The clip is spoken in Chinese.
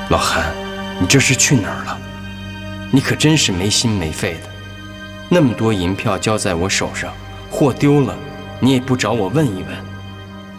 老韩，你这是去哪儿了？你可真是没心没肺的，那么多银票交在我手上，货丢了，你也不找我问一问。